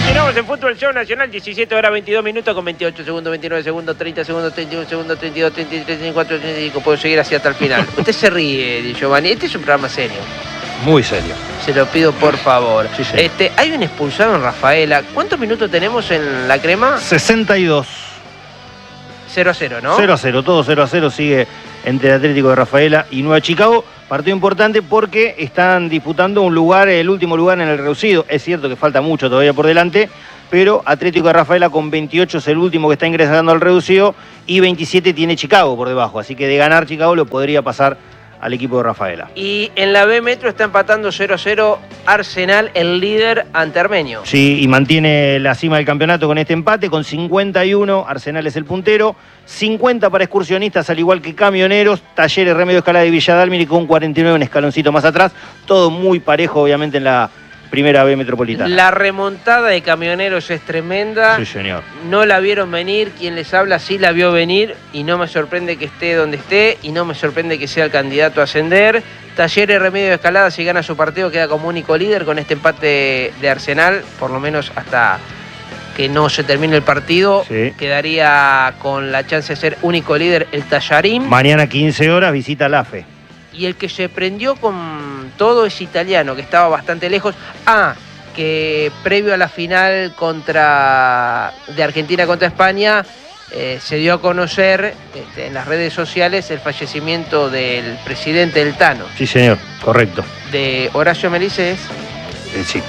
Continuamos en Fútbol Show Nacional, 17 horas 22 minutos con 28 segundos, 29 segundos, 30 segundos, 31 segundos, 32, 33, 34, 35. Puedo seguir así hasta el final. Usted se ríe, Di Giovanni. Este es un programa serio. Muy serio. Se lo pido por favor. Sí, sí. Hay un expulsado en Rafaela. ¿Cuántos minutos tenemos en la crema? 62. 0-0, ¿no? 0-0, todo 0-0 sigue entre el Atlético de Rafaela y Nueva Chicago. Partido importante porque están disputando un lugar, el último lugar en el reducido. Es cierto que falta mucho todavía por delante, pero Atlético de Rafaela con 28 es el último que está ingresando al reducido y 27 tiene Chicago por debajo. Así que de ganar Chicago lo podría pasar al equipo de Rafaela. Y en la B Metro está empatando 0-0 Arsenal, el líder ante Armenio. Sí, y mantiene la cima del campeonato con este empate, con 51, Arsenal es el puntero, 50 para Excursionistas, al igual que Camioneros, Talleres, Remedio Escalada y Villa Dálmine con 49, un escaloncito más atrás, todo muy parejo obviamente en la primera B Metropolitana. La remontada de Camioneros es tremenda. Sí, señor. No la vieron venir, quien les habla sí la vio venir y no me sorprende que esté donde esté y no me sorprende que sea el candidato a ascender. Talleres, Remedio de Escalada, si gana su partido queda como único líder con este empate de Arsenal, por lo menos hasta que no se termine el partido. Sí. Quedaría con la chance de ser único líder el Tallarín. Mañana 15 horas visita la AFE. Y el que se prendió con todo es Italiano, que estaba bastante lejos. Que previo a la final de Argentina contra España, se dio a conocer en las redes sociales el fallecimiento del presidente del Tano. Sí, señor, correcto. De Horacio Merices. Sí.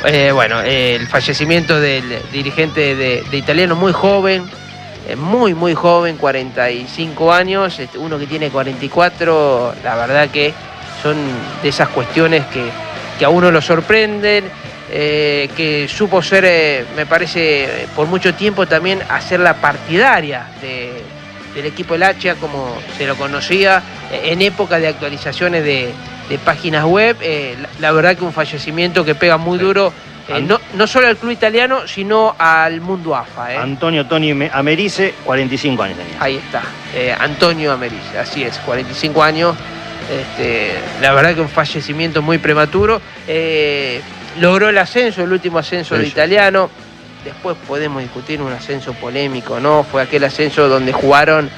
El fallecimiento del dirigente de Italiano, muy joven. Muy joven, 45 años, uno que tiene 44, la verdad que son de esas cuestiones que a uno lo sorprenden, que supo ser, me parece, por mucho tiempo también hacer la partidaria del equipo del Hacha, como se lo conocía, en época de actualizaciones de páginas web, la verdad que un fallecimiento que pega muy duro. No solo al club italiano, sino al mundo AFA. Antonio Toni Americe, 45 años tenía. Ahí está, Antonio Americe, así es, 45 años. La verdad que un fallecimiento muy prematuro. Logró el ascenso, el último ascenso de Italiano. Después podemos discutir un ascenso polémico, ¿no? Fue aquel ascenso donde jugaron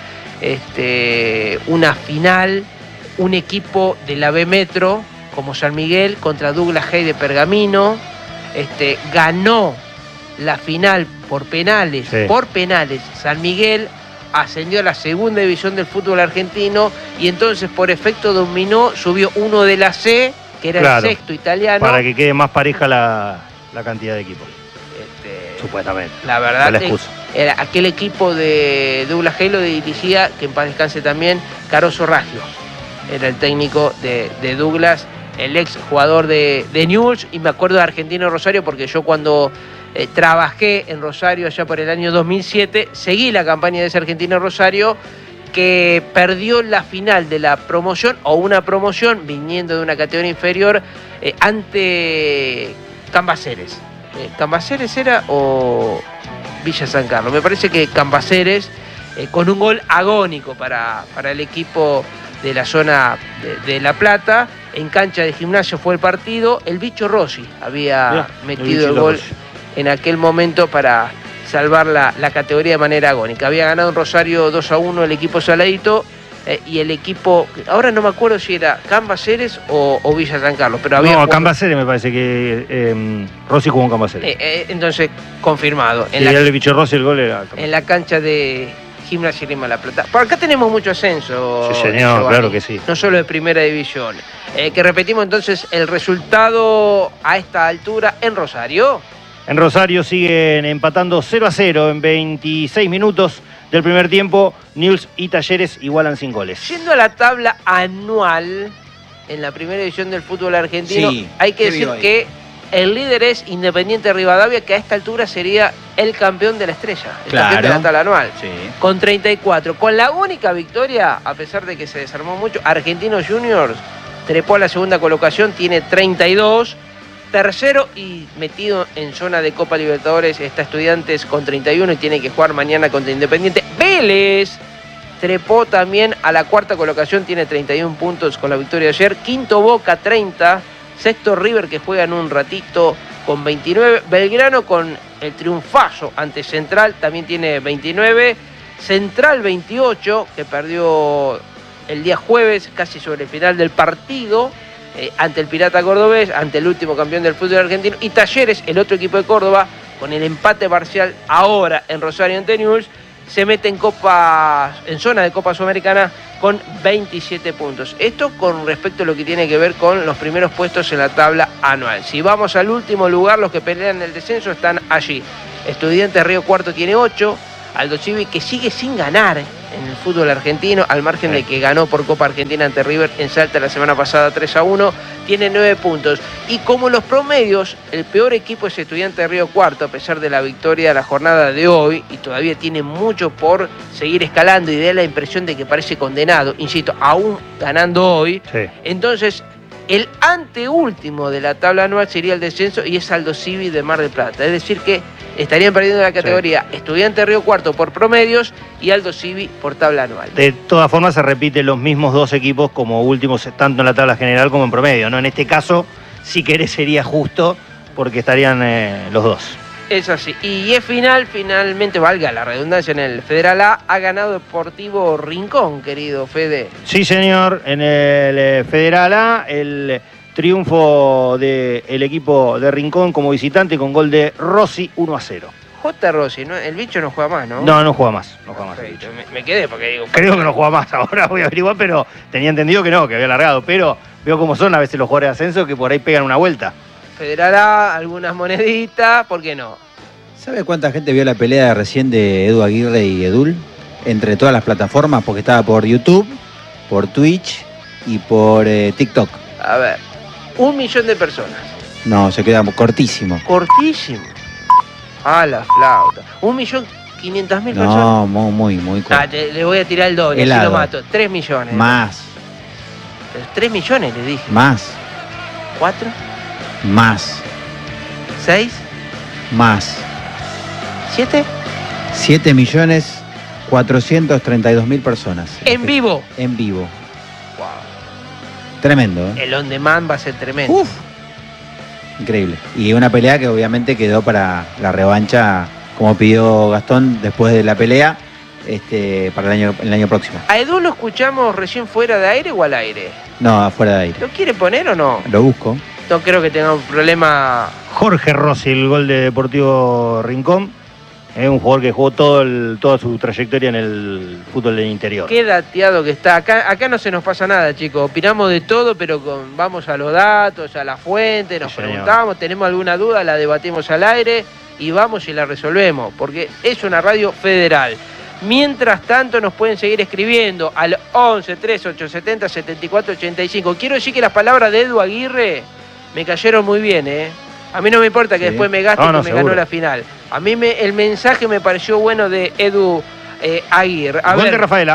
una final, un equipo de la B Metro, como San Miguel, contra Douglas Haig de Pergamino. Ganó la final por penales, San Miguel ascendió a la segunda división del fútbol argentino y entonces por efecto dominó, subió uno de la C, que era el sexto italiano. Para que quede más pareja la cantidad de equipos. Supuestamente. La verdad era aquel equipo de Douglas Haig lo dirigía, que en paz descanse también, Caroso Raggio. Era el técnico de Douglas, el ex jugador de Newell's, y me acuerdo de Argentino Rosario porque yo cuando trabajé en Rosario allá por el año 2007, seguí la campaña de ese Argentino Rosario que perdió la final de la promoción o una promoción viniendo de una categoría inferior ante Cambaceres. ¿Cambaceres era o Villa San Carlos? Me parece que Cambaceres con un gol agónico para el equipo de la zona de La Plata. En cancha de Gimnasia fue el partido. El Bicho Rossi había metido el gol en aquel momento para salvar la categoría de manera agónica. Había ganado en Rosario 2-1 el equipo Saladito y el equipo, ahora no me acuerdo si era Cambaceres o Villa San Carlos, pero había... No, Cambaceres me parece que Rossi jugó en Cambaceres. Entonces, confirmado. El Bicho Rossi el gol era... En la cancha de Gimnasia y Grima La Plata. Por acá tenemos mucho ascenso. Sí, señor, Giovanni, claro que sí. No solo de primera división. Que repetimos entonces el resultado a esta altura en Rosario. En Rosario siguen empatando 0-0 en 26 minutos del primer tiempo. Newell's y Talleres igualan sin goles. Yendo a la tabla anual en la primera división del fútbol argentino, hay que decir que el líder es Independiente Rivadavia, que a esta altura sería el campeón de la estrella, el campeón de la tabla anual, con 34. Con la única victoria, a pesar de que se desarmó mucho, Argentinos Juniors trepó a la segunda colocación, tiene 32. Tercero y metido en zona de Copa Libertadores está Estudiantes con 31 y tiene que jugar mañana contra Independiente. Vélez trepó también a la cuarta colocación, tiene 31 puntos con la victoria de ayer. Quinto Boca, 30. Sexto River, que juega en un ratito, con 29. Belgrano con el triunfazo ante Central, también tiene 29. Central 28, que perdió el día jueves, casi sobre el final del partido, ante el Pirata Cordobés, ante el último campeón del fútbol argentino. Y Talleres, el otro equipo de Córdoba, con el empate parcial ahora en Rosario ante Newell's, se mete en zona de Copa Sudamericana con 27 puntos. Esto con respecto a lo que tiene que ver con los primeros puestos en la tabla anual. Si vamos al último lugar, los que pelean el descenso están allí. Estudiantes Río Cuarto tiene 8, Aldo Civi, que sigue sin ganar en el fútbol argentino, al margen de que ganó por Copa Argentina ante River en Salta la semana pasada 3-1, tiene 9 puntos. Y como los promedios, el peor equipo es Estudiantes de Río Cuarto, a pesar de la victoria de la jornada de hoy, y todavía tiene mucho por seguir escalando y da la impresión de que parece condenado, insisto, aún ganando hoy. Sí. Entonces, el anteúltimo de la tabla anual sería el descenso y es Aldo Civi de Mar del Plata. Es decir que estarían perdiendo la categoría Estudiantes de Río Cuarto por promedios y Aldo Civi por tabla anual. De todas formas se repiten los mismos dos equipos como últimos, tanto en la tabla general como en promedio, ¿no? En este caso, si querés, sería justo porque estarían los dos. Es así. Y es finalmente, valga la redundancia, en el Federal A ha ganado Deportivo Rincón, querido Fede. Sí, señor. En el Federal A, el triunfo del equipo de Rincón como visitante con gol de Rossi, 1-0. J. Rossi, ¿no? El bicho no juega más, ¿no? No juega más. No juega más. Me quedé porque digo... Creo que no juega más, ahora voy a averiguar, pero tenía entendido que no, que había largado. Pero veo cómo son a veces los jugadores de ascenso que por ahí pegan una vuelta. Federal A, algunas moneditas, ¿por qué no? ¿Sabe cuánta gente vio la pelea recién de Edu Aguirre y Edul? Entre todas las plataformas, porque estaba por YouTube, por Twitch y por TikTok. A ver, 1 millón de personas. No, se queda cortísimo. Cortísimo. A la flauta. 1.500.000 personas. No, muy corto. Le voy a tirar el doble, así lo mato. 3 millones. Más. 3 millones le dije. Más. 4. Más. 6. Más. 7. 7.432.000 personas. En vivo. En vivo. Wow. Tremendo, ¿eh? El on demand va a ser tremendo. Uf. Increíble. Y una pelea que obviamente quedó para la revancha, como pidió Gastón después de la pelea, para el año próximo. ¿A Edu lo escuchamos recién fuera de aire o al aire? No, afuera de aire. ¿Lo quiere poner o no? Lo busco. No creo que tenga un problema. Jorge Rossi, el gol de Deportivo Rincón. Es un jugador que jugó toda su trayectoria en el fútbol del interior. Qué dateado que está. Acá no se nos pasa nada, chicos. Opinamos de todo, pero vamos a los datos, a la fuente, nos preguntamos, tenemos alguna duda, la debatimos al aire y vamos y la resolvemos, porque es una radio federal. Mientras tanto, nos pueden seguir escribiendo al 11 3870 7485. Quiero decir que las palabras de Edu Aguirre me cayeron muy bien, ¿eh? A mí no me importa que después me gaste que me ganó la final. A mí el mensaje me pareció bueno de Edu Aguirre. Gol de Rafaela.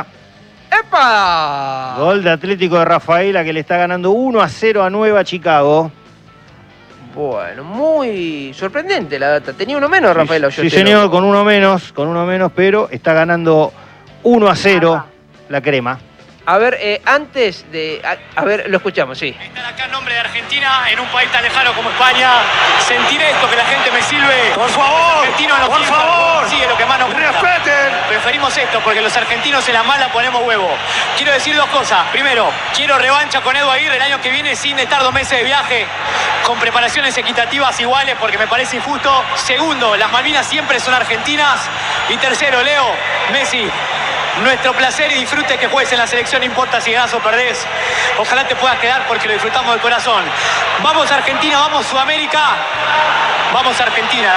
¡Epa! Gol de Atlético de Rafaela que le está ganando 1-0 a Nueva Chicago. Bueno, muy sorprendente la data. Tenía uno menos, Rafaela. Sí, señor, con uno menos, pero está ganando 1-0 la crema. A ver, antes de... A ver, lo escuchamos, sí. Estar acá en nombre de Argentina, en un país tan lejano como España, sentir esto, que la gente me silbe. Por favor, por favor. Sí, es lo que más nos gusta. Respeten. Preferimos esto, porque los argentinos en la mala ponemos huevo. Quiero decir dos cosas. Primero, quiero revancha con Edu Aguirre el año que viene sin estar 2 meses de viaje, con preparaciones equitativas iguales, porque me parece injusto. Segundo, las Malvinas siempre son argentinas. Y tercero, Leo, Messi, nuestro placer y disfrute que juegues en la selección, no importa si ganás o perdés. Ojalá te puedas quedar porque lo disfrutamos de corazón. Vamos Argentina, vamos Sudamérica, vamos Argentina.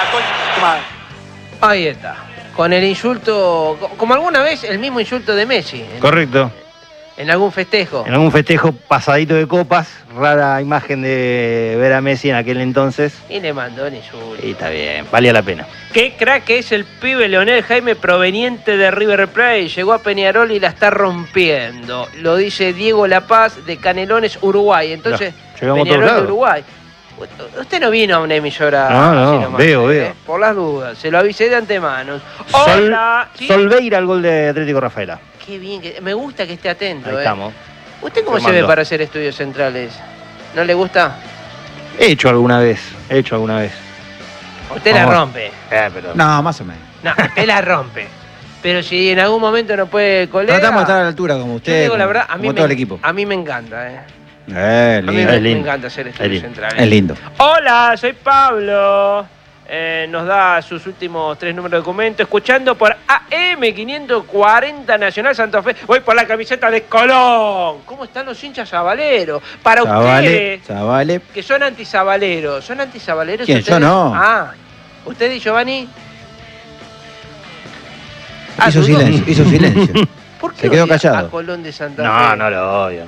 Ahí está. Con el insulto, como alguna vez, el mismo insulto de Messi. Correcto. En algún festejo. En algún festejo pasadito de copas. Rara imagen de ver a Messi en aquel entonces. Y le mandó el insulto. Y está bien, valía la pena. Qué crack que es el pibe Leonel Jaime, proveniente de River Plate. Llegó a Peñarol y la está rompiendo. Lo dice Diego La Paz de Canelones, Uruguay. Entonces, Peñarol de Uruguay. Usted no vino a una emisora. No, nomás, veo. Por las dudas, se lo avisé de antemano. Hola. Solveira al gol de Atlético Rafaela. Qué bien, me gusta que esté atento. Ahí estamos. ¿Usted cómo se ve para hacer estudios centrales? ¿No le gusta? He hecho alguna vez. Usted la Vamos. rompe. Pero... No, más o menos. No, usted la rompe. Pero si en algún momento no puede colega... Tratamos de estar a la altura como Yo usted, digo la como, verdad, a mí como todo el equipo. A mí me encanta, A mí Lindo. me Es lindo. encanta hacer estudios lindo. centrales. Es lindo. Hola, soy Pablo. Nos da sus últimos 3 números de documento. Escuchando por AM 540 Nacional Santa Fe. Voy por la camiseta de Colón. ¿Cómo están los hinchas sabaleros? Para ustedes, Chavales. que son antisabaleros. ¿Son antisabaleros ¿Quién? ustedes? Yo no. Ah, ¿usted y Giovanni? Hizo ¿sus dos? silencio. ¿Por qué Se quedó odia callado. a Colón de Santa Fe? No, no lo odio.